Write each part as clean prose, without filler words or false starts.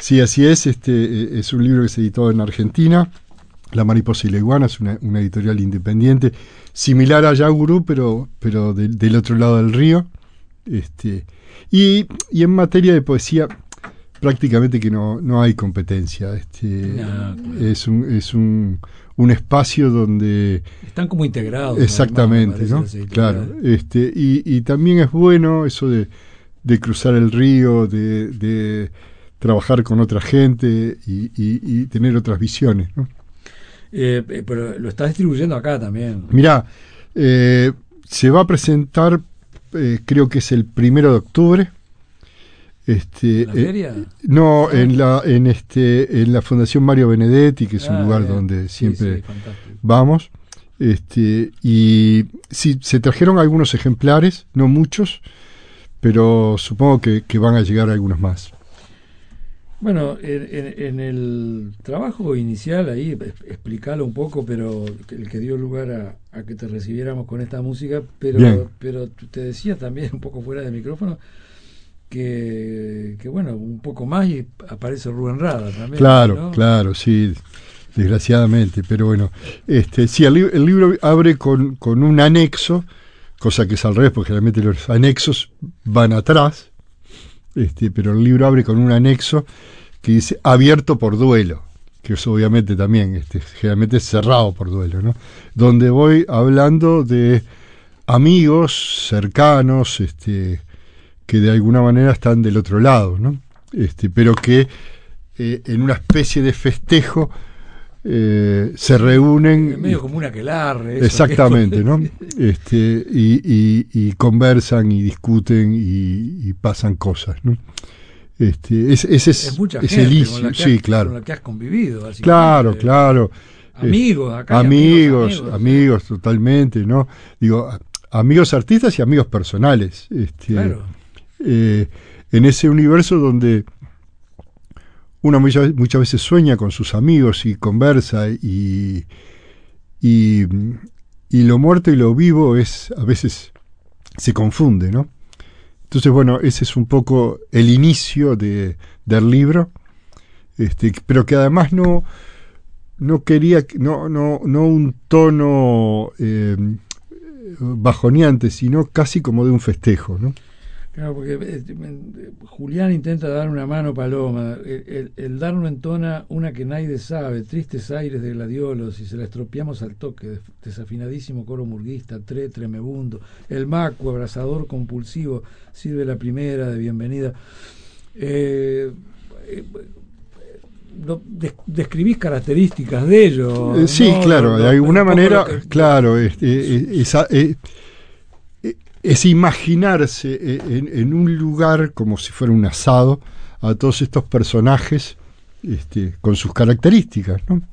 Sí, así es. Es un libro que se editó en Argentina. La Mariposa y la Iguana es una editorial independiente, similar a Yagurú, pero del otro lado del río. Y en materia de poesía, prácticamente que no hay competencia. Claro. Es un espacio donde están como integrados. Exactamente, además, ¿no? Claro. Y también es bueno eso de cruzar el río, de trabajar con otra gente y tener otras visiones, ¿no? Pero lo está distribuyendo acá también. Mirá, se va a presentar, creo que es el 1 de octubre. ¿En la feria? No, en la Fundación Mario Benedetti, que es un lugar donde siempre vamos. Y sí, se trajeron algunos ejemplares, no muchos, pero supongo que van a llegar algunos más. Bueno, en el trabajo inicial ahí, explícalo un poco, pero el que dio lugar a que te recibiéramos con esta música, pero te decía también un poco fuera de micrófono que bueno, un poco más y aparece Rubén Rada también. Claro, ¿no? Claro, sí, desgraciadamente, pero bueno, sí, el libro abre con un anexo, cosa que es al revés, porque generalmente los anexos van atrás. Pero el libro abre con un anexo que dice abierto por duelo, que es obviamente también generalmente es cerrado por duelo, ¿no? Donde voy hablando de amigos cercanos que de alguna manera están del otro lado, ¿no? Pero que en una especie de festejo se reúnen medio como una aquelarre, exactamente, ¿no? Y conversan y discuten y pasan cosas, ¿no? Ese es mucha es gente el inicio, sí, claro. Con la que has convivido, claro. Amigos, acá amigos, totalmente, ¿no? Digo, amigos artistas y amigos personales. Claro. En ese universo donde uno muchas veces sueña con sus amigos y conversa y lo muerto y lo vivo a veces se confunde, ¿no? Entonces, bueno, ese es un poco el inicio del libro, pero que además no quería, no un tono bajoneante, sino casi como de un festejo, ¿no? Claro, porque Julián intenta dar una mano paloma, el dar no entona una que nadie sabe, tristes aires de gladiolos, y se la estropeamos al toque, desafinadísimo coro murguista, tremebundo, el macu, abrazador compulsivo, sirve la primera de bienvenida. Describís características de ello. Sí, ¿no? Claro, de alguna manera, claro, es imaginarse en un lugar como si fuera un asado a todos estos personajes con sus características, ¿no?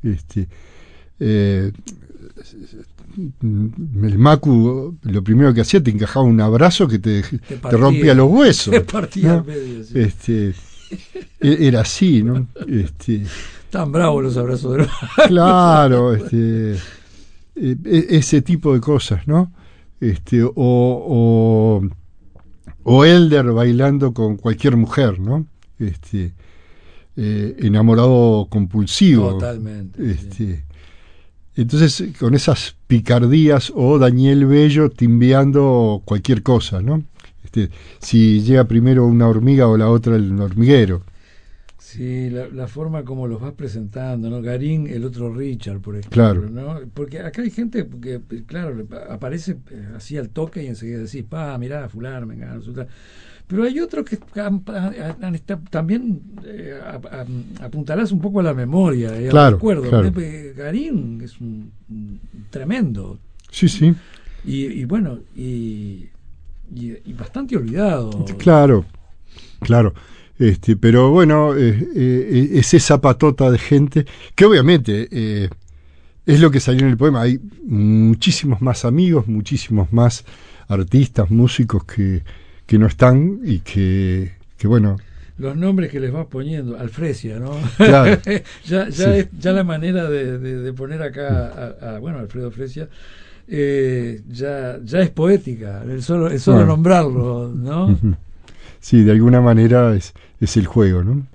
El Macu lo primero que hacía te encajaba un abrazo que te rompía los huesos. Te partía al medio, sí. Era así, ¿no? Tan bravos los abrazos de los... Claro, ese tipo de cosas, ¿no? O Elder bailando con cualquier mujer, ¿no? Enamorado compulsivo. Totalmente. Sí. Entonces, con esas picardías, o Daniel Bello timbeando cualquier cosa, ¿no? Si llega primero una hormiga o la otra el hormiguero. Sí, la forma como los vas presentando, ¿no? Garín, el otro Richard, por ejemplo, claro. ¿no? Porque acá hay gente que, claro, aparece así al toque y enseguida decís, mirá, fulano, venga, resulta. Pero hay otros que también apuntarás un poco a la memoria, claro, recuerdo. Claro. Garín es un tremendo. Sí. Y bueno, y bastante olvidado. Claro. Pero bueno, es esa patota de gente que obviamente es lo que salió en el poema. Hay muchísimos más amigos, muchísimos más artistas, músicos que no están y que bueno. Los nombres que les vas poniendo, Alfresia, ¿no? Claro. ya la manera de poner acá a Alfredo Fresia ya es poética, el solo nombrarlo, ¿no? Sí, de alguna manera es el juego, ¿no?